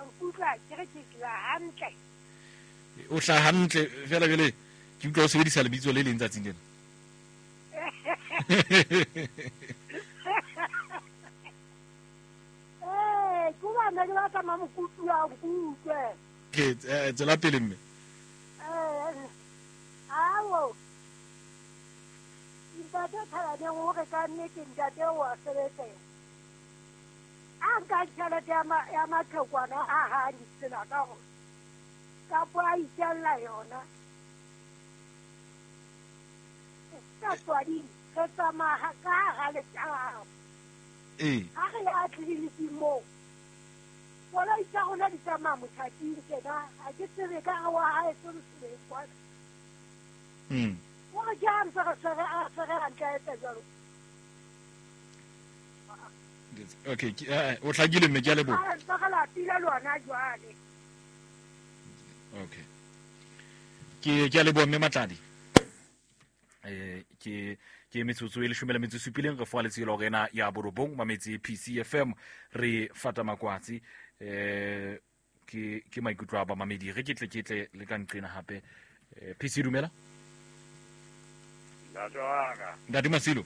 utlwa ke re ke tla hantle o tla hantle fela bele ke utlwa o sebedisa lebitso le leng tsatsing lena ke bana ke batla mamokutlu a nkutlwe ke tsela pele mme awo ntate Thabaneng o re ka nnete ntate wa sebetsela a nka tšhelete ya matlhokwana a ha ditsela ka gore ka po a itšella yona ka tswading re tsamaga ka ga letšhabo ga re ya tleliniking moo koloi tsa gona di tsamaya motšhating kena ga ke tsebe ka ga wa gae seresebeng kwana gore ke a ntse a sere gantle a etsa jalo okay o tlhakile mme ke a leboga ntse ga lapile lona jwale okay ke a leboga mme Matladi ke metsotso e 17 re foga letselo go ena ya borobong mametse PC FM re fata makwatsi ke maikutlo a ba mamedi re ke tle le ka nqena hape PC dumela Ndati Masilo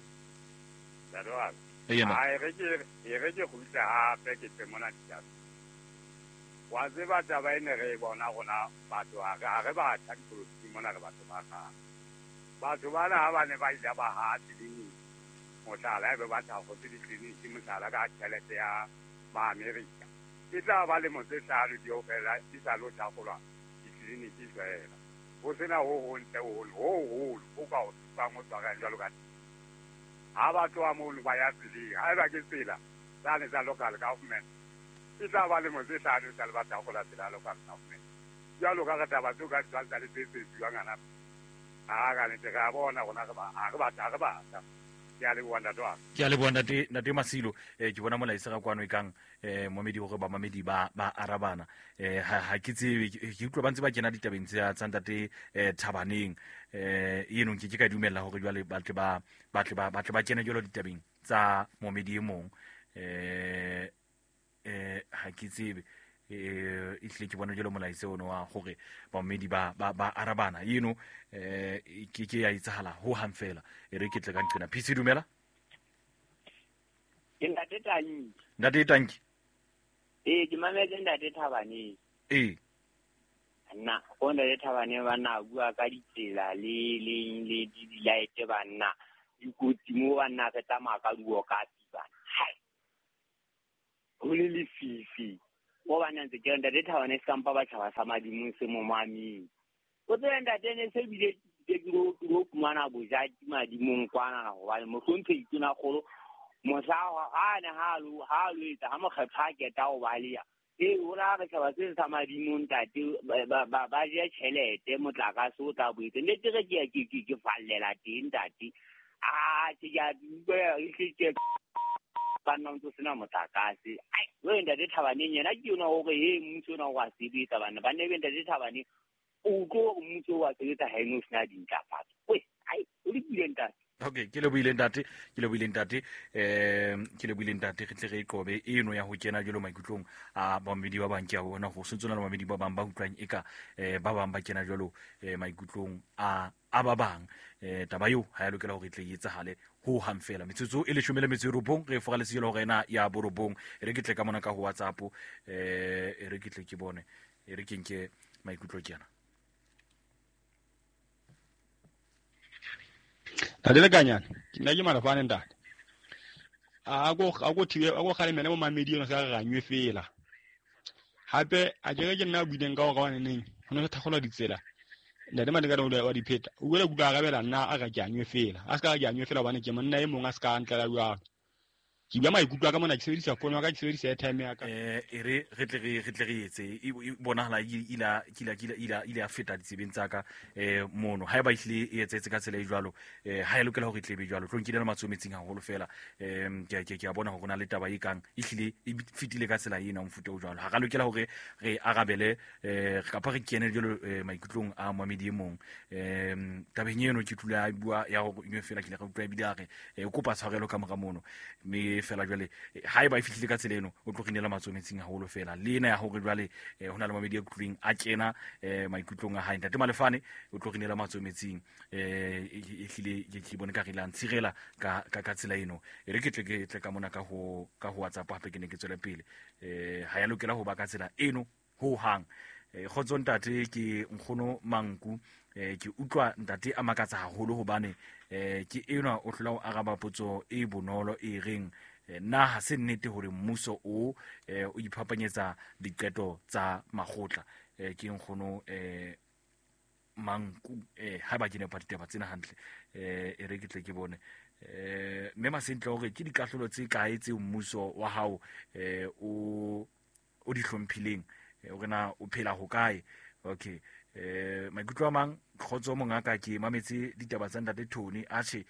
yena re ke khutla hape ke tsemona ditaba wa tseba taba ene re bona gona batho ga re ba tla dikoloti mona re batho ba ga batho bana ha ba ne ba ila ba ha tliniki motlala be ba tla go tliniki motlala ka tšhelete ya ba America ke tla ba le motse tlalo di ofela di sa lo tla go lwa ditliniki fela go sena ho ntle ho ka o ba mo tsaka jalo ka ha ba tloa mo ba ya tsela ha ba ke tsela tsane tsa local government ke tla ba le motse tlalo tsa le ba tla go la tsela local government jalo ka ta ba tsoka tsa le tse ngana ga ne te ga bona gona ga ba ke a le wanda twa ke a le bona ntate Masilo ke bona molaisa ga kwano ikang momedi gore ba mamedi ba arabana ha ke tsebe ke utlwa ba ntse ba kena ditabeng tsa ntate Thabaneng eno ke ka dumella gore jwale batle ba kena jalo ditabeng tsa momedi e mong ha ke tsebe itle ke bona jalo molaise ono wa gore bammedi ba arabana eno ke ya itshala ho hang fela re ke tle ka nqena PC dumela ndate tanki ke mametse ndate Thabaneng nna go ndate Thabaneng ba na bua ka ditsela le dilaete banna dikotsi mo banna ke tsamaya ka duo ka tsibana hai go le lefifi o bana ntse ke ndate Thabaneng sampa ba tšhaba sa madimong se mo maming o tsela ndate ne se bile ke go kumana bojati madimong kwana go ba mo sontse ituna golo mosawa a ne ha lo etsa ha mo kgetha ke ta o balia o la re tšhaba se sa madimong tate ba je tšhelete motlaka se o tla boetse ne tere ke fallela teng tate ke ya ke bana ntse sena motlakase we ndate Thabaneng yena ke yona gore mmuso ona wa sebetsa bana ba ne be ndate Thabaneng o tlo mmuso wa sebetsa ha eno sena dintlafatso we o le bile ntate okay ke le buile ntate re tle re qobe eno ya ho kena jelo maikutlong a bammedi ba bang ke a bona go sentsona le bammedi ba bang ba utlwang eka ba bang ba kena jelo maikutlong a ba bang taba yo ha ya lokela hore tle etsahale ho hang fela metsotso e 19 re foga leselo go ena ya borobong re ke tle ka mona ka ho WhatsApp re ke tle ke bone re ke nke maikutlo ke yana Adele kanyana ke mara fane ndate a go kgale mena mo mamedi no sa ganywe fela hape a ke nna buileng ka go wana neng go ne thakgola ditsela ndate madika wa dipheta o ile buka ga bela nna a ga janywe fela a ska ga janywe fela bana ke monna e mong a ska ntla la ke bua maikutlo ka mona ke sebedisa phone wa ka ke sebedisa airtime ya ka re tle re etse e bonahala ile a feta ditsebeng tsa ka mono ha ba ihle e etse ka tsela e jwalo ha e lokela hore tlebe jwalo tlo nkile matsometsing haholo fela ke a bona hore na le taba e kang ihle e fitile ka tsela ena mfuta o jwalo ha ga lokela hore re arabele ka pa re kene jwalo maikutlong a mamedi e mong tabeng eno ke tula bua ya go nyo fela ke le ga utlwa bidare o kopa tshwarelo ka mora mono me le fela jwale ha e ba fihlile ka tsela eno o tlo ginela matsometsing haholo fela le ena ya hore jwale hona le mamedi a kutlwing a kena maikutlong a hae ntate Malefane o tlo ginela matsometsing ehlile ke bone ka rilang tshirela ka tsela eno re ke tle ka mona ka ho WhatsApp hape ke ne ke tswela pele ha ya lokela ho ba ka tsela eno ho hang khotso ntate ke nkgono Manku ke utlwa ntate a makatsa haholo hobane ke ena o hlola o araba potso e bonolo e reng na ha se nnete hore mmuso o iphapanyetsa diqeto tsa makgotla ke nkgono Manku ha ba kene patitaba tsena hantle e re ke tle ke bone mme masentle hore ke dikahlolo tse kae tse mmuso wa hao o di hlomphileng o rena o phela ho kae okay maikutlo a mang khotso mongaka ke mametse ditaba tsa ntate Tony a che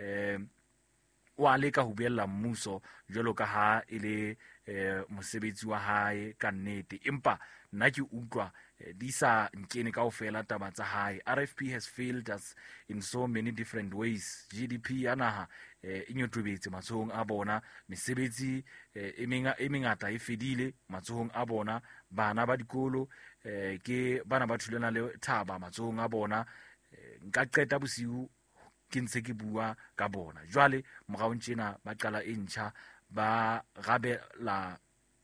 wa leka ho buella mmuso jolo ka ha ile mosebetsi wa hae ka nnete empa nna ke utlwa di sa nkene kaofela taba tsa hae. RFP has failed us in so many different ways. GDP ya naha e nyotobetse matsohong a bona, mesebetsi e mengata e fedile matsohong a bona, bana ba dikolo ke bana ba thulana le thaba matsohong a bona. Nka qeta bosiu ke ntse ke bua ka bona. Jwale moraong tjena ba qala e ntjha ba gabela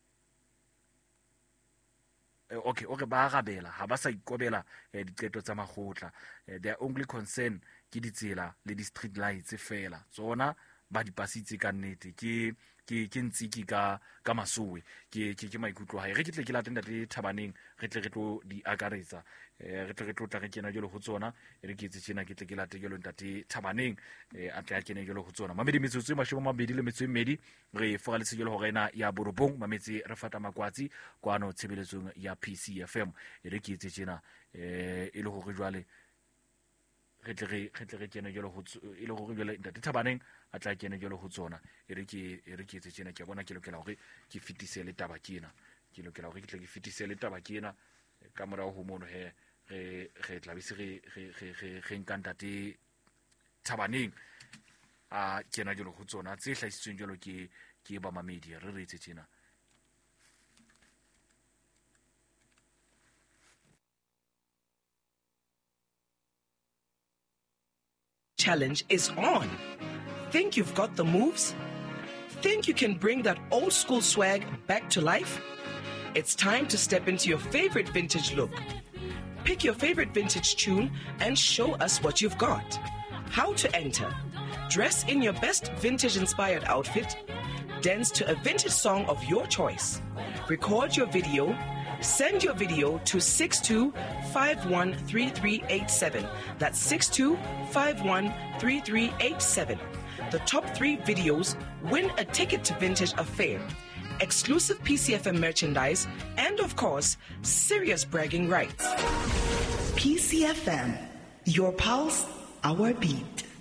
ba gabela ha ba sa ikobela diqeto tsa makgotla. Their only concern ke ditsela le di street lights fela, tsona ba di pasitse ka nnete ke ntsiki ka masowe ke maikutlo hae. Re ke latenda le Thabaneng re tle re tlo di akaretsa re tle re tlo tla re kena jelo ho tsona re ke tsena ke tle ke late jelo ntate Thabaneng a tle a kene jelo ho tsona. Mamedi metsotso e 22 re fogale se jelo ho rena ya Borobong mametse re fata makwatsi kwano tshebeletsong ya PCFM re ke tsena e le ho re jwale re tle re kene jelo ho e le go jwale ntate Thabaneng a tla kene jelo ho tsona re ke tsena ke bona ke lokela hore ke fitise le taba kena ke lokela hore ke tle ke fitise le taba kena ka mora ho mono re tla bise re nkantate Thabaneng a kena jelo ho tsona tse hlahisitsweng jelo ke ba mamedi re tsena. Challenge is on. Think you've got the moves? Think you can bring that old school swag back to life? It's time to step into your favorite vintage look. Pick your favorite vintage tune and show us what you've got. How to enter: dress in your best vintage inspired outfit, dance to a vintage song of your choice, record your video, send your video to 62513387. That's 62513387. The top 3 videos win a ticket to Vintage Affair, exclusive PCFM merchandise, and of course, serious bragging rights. PCFM, your pulse, our beat.